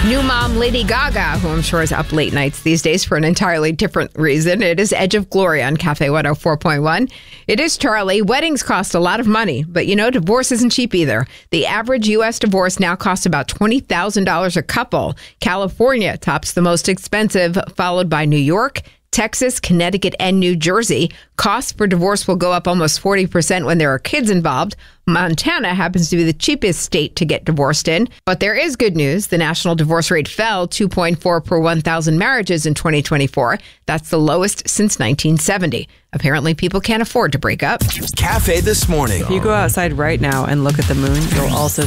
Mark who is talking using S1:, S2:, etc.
S1: New mom Lady Gaga, who I'm sure is up late nights these days for an entirely different reason. It is Edge of Glory on Cafe 104.1. It is Charlie. Weddings cost a lot of money, but divorce isn't cheap either. The average U.S. divorce now costs about $20,000 a couple. California tops the most expensive, followed by New York, Texas, Connecticut, and New Jersey. Costs for divorce will go up almost 40% when there are kids involved. Montana happens to be the cheapest state to get divorced in. But there is good news. The national divorce rate fell 2.4 per 1,000 marriages in 2024. That's the lowest since 1970. Apparently, people can't afford to break up.
S2: Cafe This Morning.
S3: If you go outside right now and look at the moon, you'll also